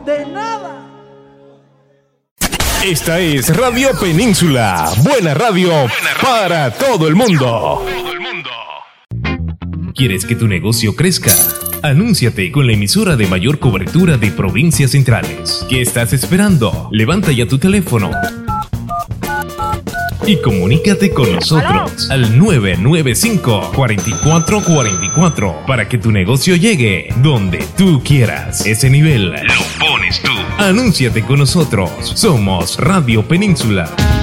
De nada. Esta es Radio Península, buena radio para todo el mundo. ¿Quieres que tu negocio crezca? Anúnciate con la emisora de mayor cobertura de provincias centrales. ¿Qué estás esperando? Levanta ya tu teléfono y comunícate con nosotros al 995-4444 para que tu negocio llegue donde tú quieras. Ese nivel lo pones tú. Anúnciate con nosotros. Somos Radio Península.